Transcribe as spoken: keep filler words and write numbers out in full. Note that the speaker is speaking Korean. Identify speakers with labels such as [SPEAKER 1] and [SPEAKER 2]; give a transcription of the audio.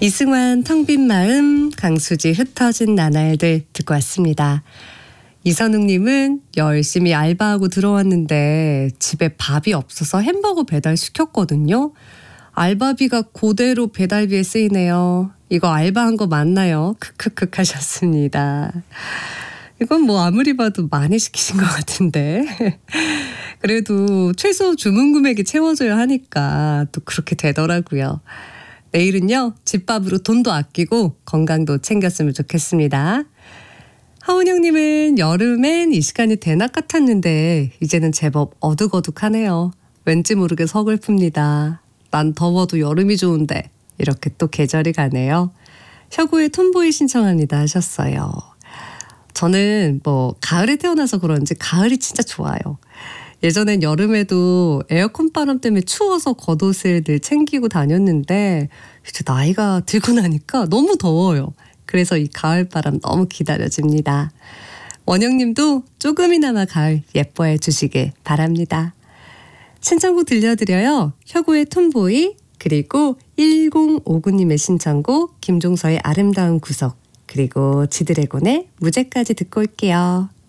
[SPEAKER 1] 이승환 텅 빈 마음, 강수지 흩어진 나날들 듣고 왔습니다. 이선웅님은 열심히 알바하고 들어왔는데 집에 밥이 없어서 햄버거 배달 시켰거든요. 알바비가 그대로 배달비에 쓰이네요. 이거 알바한 거 맞나요? 크크크 하셨습니다. 이건 뭐 아무리 봐도 많이 시키신 것 같은데. 그래도 최소 주문 금액이 채워져야 하니까 또 그렇게 되더라고요. 내일은요, 집밥으로 돈도 아끼고 건강도 챙겼으면 좋겠습니다. 하은영님은 여름엔 이 시간이 대낮 같았는데 이제는 제법 어둑어둑하네요. 왠지 모르게 서글픕니다. 난 더워도 여름이 좋은데 이렇게 또 계절이 가네요. 혁우의 톰보이 신청합니다 하셨어요. 저는 뭐 가을에 태어나서 그런지 가을이 진짜 좋아요. 예전엔 여름에도 에어컨 바람 때문에 추워서 겉옷을 늘 챙기고 다녔는데 이제 나이가 들고 나니까 너무 더워요. 그래서 이 가을바람 너무 기다려집니다. 원영님도 조금이나마 가을 예뻐해 주시길 바랍니다. 신청곡 들려드려요. 혁우의 톰보이, 그리고 일공오구님의 신청곡 김종서의 아름다운 구석, 그리고 지드래곤의 무제까지 듣고 올게요.